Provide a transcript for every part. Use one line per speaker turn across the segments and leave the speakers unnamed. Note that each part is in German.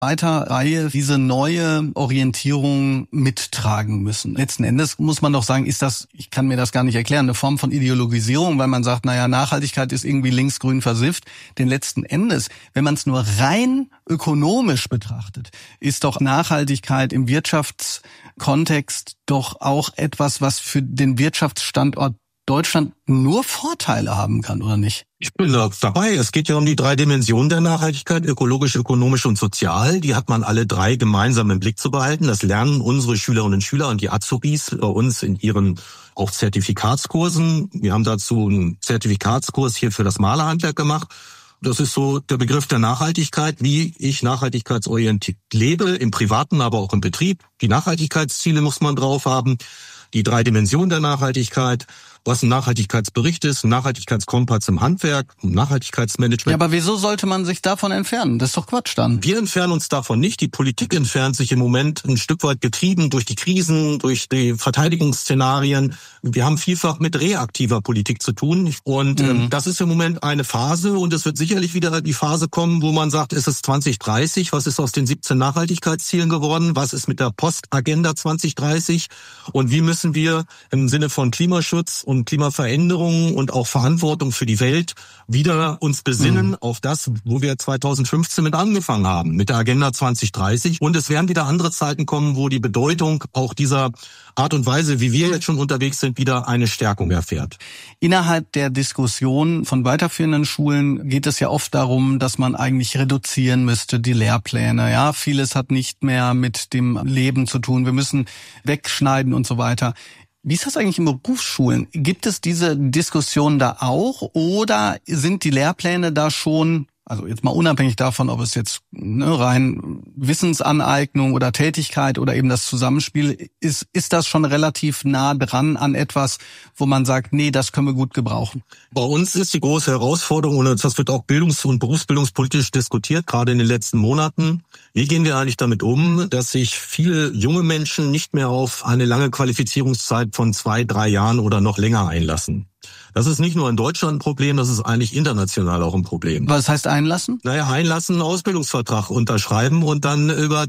weiter Reihe diese neue Orientierung mittragen müssen. Letzten Endes muss man doch sagen, ist das, ich kann mir das gar nicht erklären, eine Form von Ideologisierung, weil man sagt, naja, Nachhaltigkeit ist irgendwie linksgrün versifft. Denn letzten Endes, wenn man es nur rein ökonomisch betrachtet, ist doch Nachhaltigkeit im Wirtschaftskontext doch auch etwas, was für den Wirtschaftsstandort Deutschland nur Vorteile haben kann, oder nicht?
Ich bin da dabei. Es geht ja um die 3 Dimensionen der Nachhaltigkeit, ökologisch, ökonomisch und sozial. Die hat man alle 3 gemeinsam im Blick zu behalten. Das lernen unsere Schülerinnen und Schüler und die Azubis bei uns in ihren auch Zertifikatskursen. Wir haben dazu einen Zertifikatskurs hier für das Malerhandwerk gemacht. Das ist so der Begriff der Nachhaltigkeit, wie ich nachhaltigkeitsorientiert lebe, im Privaten, aber auch im Betrieb. Die Nachhaltigkeitsziele muss man drauf haben, die 3 Dimensionen der Nachhaltigkeit, was ein Nachhaltigkeitsbericht ist, ein Nachhaltigkeitskompass im Handwerk, ein Nachhaltigkeitsmanagement.
Ja, aber wieso sollte man sich davon entfernen? Das ist doch Quatsch dann.
Wir entfernen uns davon nicht. Die Politik entfernt sich im Moment ein Stück weit getrieben durch die Krisen, durch die Verteidigungsszenarien. Wir haben vielfach mit reaktiver Politik zu tun. Und das ist im Moment eine Phase. Und es wird sicherlich wieder die Phase kommen, wo man sagt, ist es 2030? Was ist aus den 17 Nachhaltigkeitszielen geworden? Was ist mit der Postagenda 2030? Und wie müssen wir im Sinne von Klimaschutz und Klimaveränderungen und auch Verantwortung für die Welt wieder uns besinnen auf das, wo wir 2015 mit angefangen haben, mit der Agenda 2030. Und es werden wieder andere Zeiten kommen, wo die Bedeutung auch dieser Art und Weise, wie wir jetzt schon unterwegs sind, wieder eine Stärkung erfährt.
Innerhalb der Diskussion von weiterführenden Schulen geht es ja oft darum, dass man eigentlich reduzieren müsste, die Lehrpläne. Ja, vieles hat nicht mehr mit dem Leben zu tun. Wir müssen wegschneiden und so weiter. Wie ist das eigentlich in Berufsschulen? Gibt es diese Diskussion da auch oder sind die Lehrpläne da schon, also jetzt mal unabhängig davon, ob es jetzt rein Wissensaneignung oder Tätigkeit oder eben das Zusammenspiel ist das schon relativ nah dran an etwas, wo man sagt, nee, das können wir gut gebrauchen?
Bei uns ist die große Herausforderung, und das wird auch bildungs- und berufsbildungspolitisch diskutiert, gerade in den letzten Monaten. Wie gehen wir eigentlich damit um, dass sich viele junge Menschen nicht mehr auf eine lange Qualifizierungszeit von 2-3 Jahren oder noch länger einlassen? Das ist nicht nur in Deutschland ein Problem, das ist eigentlich international auch ein Problem.
Was heißt einlassen?
Naja, einlassen, einen Ausbildungsvertrag unterschreiben und dann über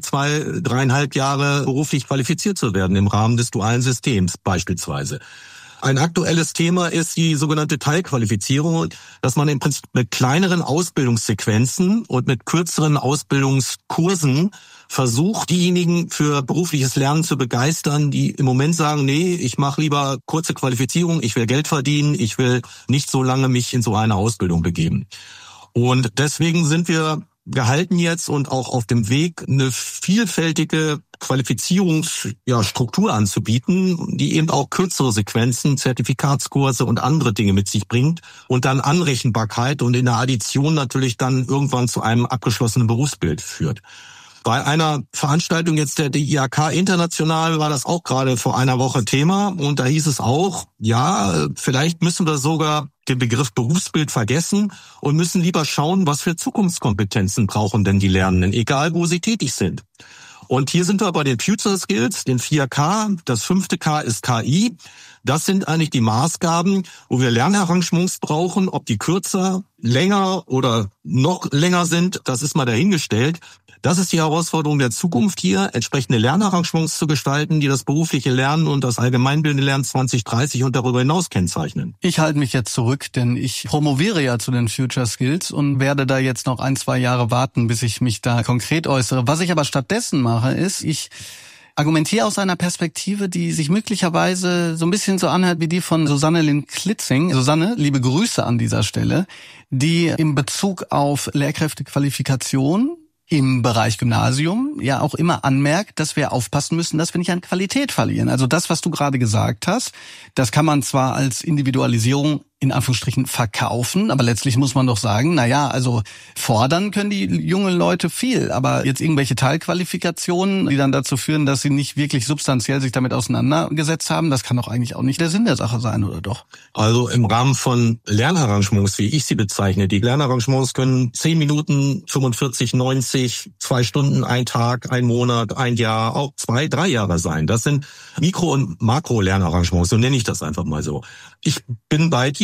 2-3,5 Jahre beruflich qualifiziert zu werden im Rahmen des dualen Systems beispielsweise. Ein aktuelles Thema ist die sogenannte Teilqualifizierung, dass man im Prinzip mit kleineren Ausbildungssequenzen und mit kürzeren Ausbildungskursen versucht, diejenigen für berufliches Lernen zu begeistern, die im Moment sagen, nee, ich mache lieber kurze Qualifizierung, ich will Geld verdienen, ich will nicht so lange mich in so eine Ausbildung begeben. Und deswegen sind wir gehalten jetzt und auch auf dem Weg, eine vielfältige Qualifizierungsstruktur anzubieten, die eben auch kürzere Sequenzen, Zertifikatskurse und andere Dinge mit sich bringt und dann Anrechenbarkeit und in der Addition natürlich dann irgendwann zu einem abgeschlossenen Berufsbild führt. Bei einer Veranstaltung jetzt der IHK International war das auch gerade vor einer Woche Thema und da hieß es auch, ja, vielleicht müssen wir sogar den Begriff Berufsbild vergessen und müssen lieber schauen, was für Zukunftskompetenzen brauchen denn die Lernenden, egal wo sie tätig sind. Und hier sind wir bei den Future Skills, den 4K, das 5. K ist KI. Das sind eigentlich die Maßgaben, wo wir Lernarrangements brauchen, ob die kürzer, länger oder noch länger sind, das ist mal dahingestellt. Das ist die Herausforderung der Zukunft hier, entsprechende Lernarrangements zu gestalten, die das berufliche Lernen und das allgemeinbildende Lernen 2030 und darüber hinaus kennzeichnen.
Ich halte mich jetzt zurück, denn ich promoviere ja zu den Future Skills und werde da jetzt noch 1-2 Jahre warten, bis ich mich da konkret äußere. Was ich aber stattdessen mache, ist, ich argumentiere aus einer Perspektive, die sich möglicherweise so ein bisschen so anhört wie die von Susanne Lind-Klitzing. Susanne, liebe Grüße an dieser Stelle, die in Bezug auf Lehrkräftequalifikation im Bereich Gymnasium ja auch immer anmerkt, dass wir aufpassen müssen, dass wir nicht an Qualität verlieren. Also das, was du gerade gesagt hast, das kann man zwar als Individualisierung in Anführungsstrichen verkaufen, aber letztlich muss man doch sagen, naja, also fordern können die jungen Leute viel, aber jetzt irgendwelche Teilqualifikationen, die dann dazu führen, dass sie nicht wirklich substanziell sich damit auseinandergesetzt haben, das kann doch eigentlich auch nicht der Sinn der Sache sein, oder doch?
Also im Rahmen von Lernarrangements, wie ich sie bezeichne, die Lernarrangements können 10 Minuten, 45, 90, 2 Stunden, 1 Tag, 1 Monat, 1 Jahr, auch 2-3 Jahre sein. Das sind Mikro- und Makro-Lernarrangements, so nenne ich das einfach mal so. Ich bin bei dir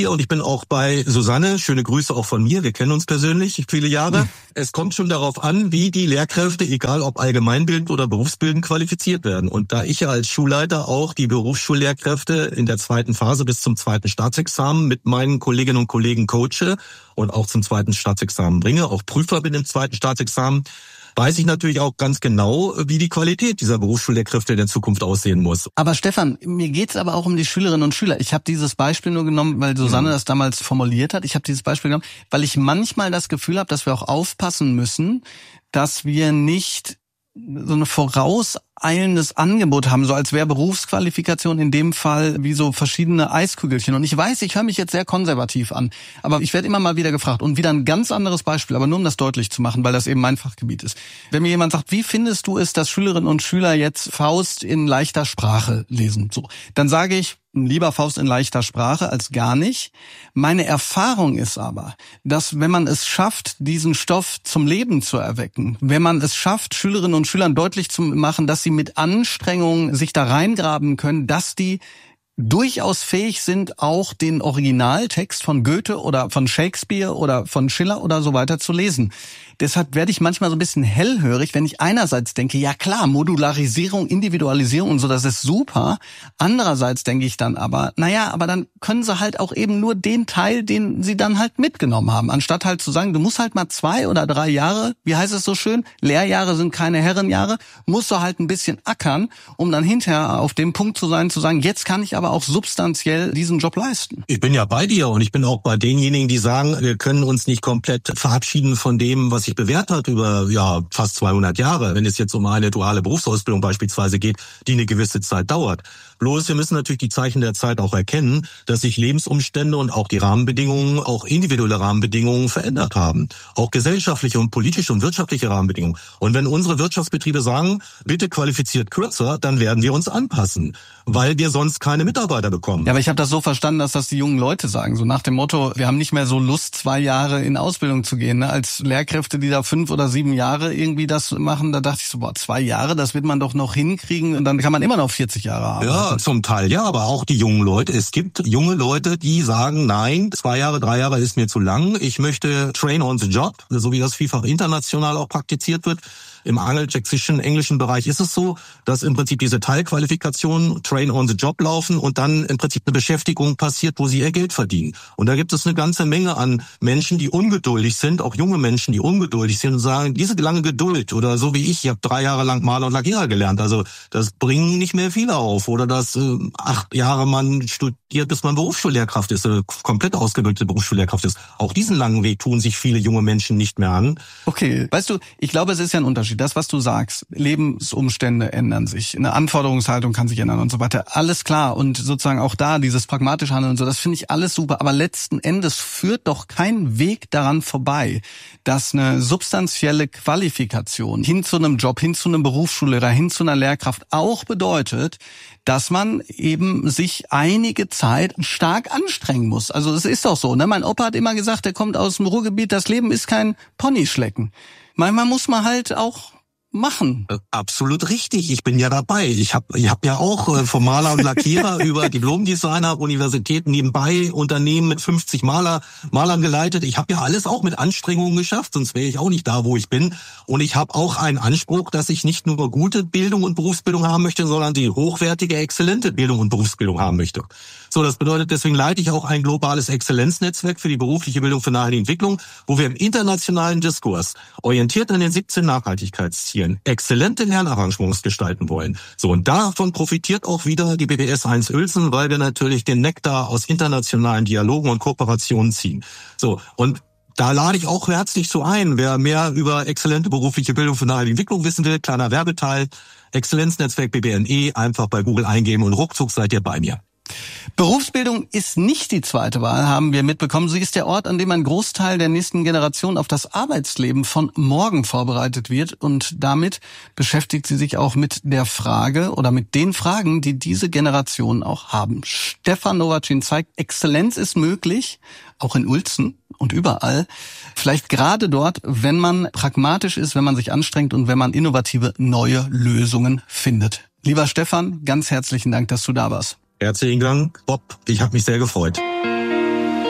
dir und ich bin auch bei Susanne. Schöne Grüße auch von mir. Wir kennen uns persönlich viele Jahre. Es kommt schon darauf an, wie die Lehrkräfte, egal ob allgemeinbildend oder berufsbildend, qualifiziert werden. Und da ich ja als Schulleiter auch die Berufsschullehrkräfte in der zweiten Phase bis zum zweiten Staatsexamen mit meinen Kolleginnen und Kollegen coache und auch zum zweiten Staatsexamen bringe, auch Prüfer bin im zweiten Staatsexamen, weiß ich natürlich auch ganz genau, wie die Qualität dieser Berufsschullehrkräfte in der Zukunft aussehen muss.
Aber Stefan, mir geht's aber auch um die Schülerinnen und Schüler. Ich habe dieses Beispiel nur genommen, weil Susanne das damals formuliert hat. Ich habe dieses Beispiel genommen, weil ich manchmal das Gefühl habe, dass wir auch aufpassen müssen, dass wir nicht so ein vorauseilendes Angebot haben, so als wäre Berufsqualifikation in dem Fall wie so verschiedene Eiskügelchen. Und ich weiß, ich höre mich jetzt sehr konservativ an, aber ich werde immer mal wieder gefragt und wieder ein ganz anderes Beispiel, aber nur um das deutlich zu machen, weil das eben mein Fachgebiet ist. Wenn mir jemand sagt, wie findest du es, dass Schülerinnen und Schüler jetzt Faust in leichter Sprache lesen, so, dann sage ich, lieber Faust in leichter Sprache als gar nicht. Meine Erfahrung ist aber, dass wenn man es schafft, diesen Stoff zum Leben zu erwecken, wenn man es schafft, Schülerinnen und Schülern deutlich zu machen, dass sie mit Anstrengung sich da reingraben können, dass die durchaus fähig sind, auch den Originaltext von Goethe oder von Shakespeare oder von Schiller oder so weiter zu lesen. Deshalb werde ich manchmal so ein bisschen hellhörig, wenn ich einerseits denke, ja klar, Modularisierung, Individualisierung und so, das ist super. Andererseits denke ich dann aber, naja, aber dann können sie halt auch eben nur den Teil, den sie dann halt mitgenommen haben. Anstatt halt zu sagen, du musst halt mal 2 oder 3 Jahre, wie heißt es so schön, Lehrjahre sind keine Herrenjahre, musst du halt ein bisschen ackern, um dann hinterher auf dem Punkt zu sein, zu sagen, jetzt kann ich aber auch substanziell diesen Job leisten.
Ich bin ja bei dir und ich bin auch bei denjenigen, die sagen, wir können uns nicht komplett verabschieden von dem, was sich bewährt hat über fast 200 Jahre, wenn es jetzt um eine duale Berufsausbildung beispielsweise geht, die eine gewisse Zeit dauert. Bloß wir müssen natürlich die Zeichen der Zeit auch erkennen, dass sich Lebensumstände und auch die Rahmenbedingungen, auch individuelle Rahmenbedingungen verändert haben. Auch gesellschaftliche und politische und wirtschaftliche Rahmenbedingungen. Und wenn unsere Wirtschaftsbetriebe sagen, bitte qualifiziert kürzer, dann werden wir uns anpassen, weil wir sonst keine Mitarbeiter bekommen.
Ja, aber ich habe das so verstanden, dass das die jungen Leute sagen, so nach dem Motto, wir haben nicht mehr so Lust, 2 Jahre in Ausbildung zu gehen. Ne? Als Lehrkräfte, die da 5 oder 7 Jahre irgendwie das machen, da dachte ich so, 2 Jahre, das wird man doch noch hinkriegen und dann kann man immer noch 40 Jahre arbeiten.
Ja, zum Teil ja, aber auch die jungen Leute. Es gibt junge Leute, die sagen, nein, 2 Jahre, 3 Jahre ist mir zu lang. Ich möchte train on the job, so wie das vielfach international auch praktiziert wird. Im angelsächsischen, englischen Bereich ist es so, dass im Prinzip diese Teilqualifikationen train on the job laufen und dann im Prinzip eine Beschäftigung passiert, wo sie ihr Geld verdienen. Und da gibt es eine ganze Menge an Menschen, die ungeduldig sind, auch junge Menschen, die ungeduldig sind und sagen, diese lange Geduld oder so wie ich habe 3 Jahre lang Maler und Lackierer gelernt, also das bringen nicht mehr viele auf. Oder dass 8 Jahre man studiert, bis man Berufsschullehrkraft ist, komplett ausgebildete Berufsschullehrkraft ist. Auch diesen langen Weg tun sich viele junge Menschen nicht mehr an.
Okay, weißt du, ich glaube, es ist ja ein Unterschied. Das, was du sagst, Lebensumstände ändern sich, eine Anforderungshaltung kann sich ändern und so weiter. Alles klar und sozusagen auch da dieses pragmatische Handeln und so, das finde ich alles super. Aber letzten Endes führt doch kein Weg daran vorbei, dass eine substanzielle Qualifikation hin zu einem Job, hin zu einem Berufsschullehrer, hin zu einer Lehrkraft auch bedeutet, dass man eben sich einige Zeit stark anstrengen muss. Also es ist doch so, ne? Mein Opa hat immer gesagt, der kommt aus dem Ruhrgebiet, das Leben ist kein Ponyschlecken. Manchmal muss man halt auch machen.
Absolut richtig. Ich bin ja dabei. Ich hab ja auch vom Maler und Lackierer über Diplomdesigner, Universitäten nebenbei, Unternehmen mit 50 Malern geleitet. Ich habe ja alles auch mit Anstrengungen geschafft, sonst wäre ich auch nicht da, wo ich bin. Und ich habe auch einen Anspruch, dass ich nicht nur gute Bildung und Berufsbildung haben möchte, sondern die hochwertige, exzellente Bildung und Berufsbildung haben möchte. So, das bedeutet, deswegen leite ich auch ein globales Exzellenznetzwerk für die berufliche Bildung für nachhaltige Entwicklung, wo wir im internationalen Diskurs, orientiert an den 17 Nachhaltigkeitszielen, exzellente Lernarrangements gestalten wollen. So, und davon profitiert auch wieder die BBS 1 Uelzen, weil wir natürlich den Nektar aus internationalen Dialogen und Kooperationen ziehen. So, und da lade ich auch herzlich zu ein. Wer mehr über exzellente berufliche Bildung für nachhaltige Entwicklung wissen will, kleiner Werbeteil, Exzellenznetzwerk BBNE, einfach bei Google eingeben und ruckzuck seid ihr bei mir.
Berufsbildung ist nicht die zweite Wahl, haben wir mitbekommen. Sie ist der Ort, an dem ein Großteil der nächsten Generation auf das Arbeitsleben von morgen vorbereitet wird. Und damit beschäftigt sie sich auch mit der Frage oder mit den Fragen, die diese Generation auch haben. Stefan Nowacin zeigt, Exzellenz ist möglich, auch in Uelzen und überall. Vielleicht gerade dort, wenn man pragmatisch ist, wenn man sich anstrengt und wenn man innovative neue Lösungen findet. Lieber Stefan, ganz herzlichen Dank, dass du da warst.
Herzlichen Dank, Bob. Ich habe mich sehr gefreut.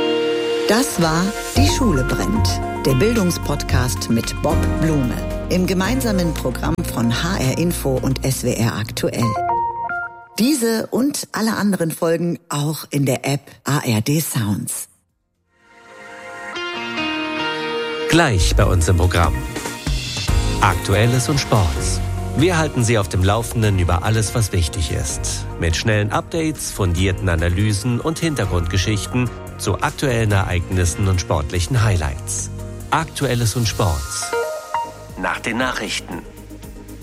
Das war Die Schule brennt, der Bildungspodcast mit Bob Blume im gemeinsamen Programm von HR Info und SWR Aktuell. Diese und alle anderen Folgen auch in der App ARD Sounds.
Gleich bei uns im Programm. Aktuelles und Sports. Wir halten Sie auf dem Laufenden über alles, was wichtig ist. Mit schnellen Updates, fundierten Analysen und Hintergrundgeschichten zu aktuellen Ereignissen und sportlichen Highlights. Aktuelles und Sports. Nach den Nachrichten.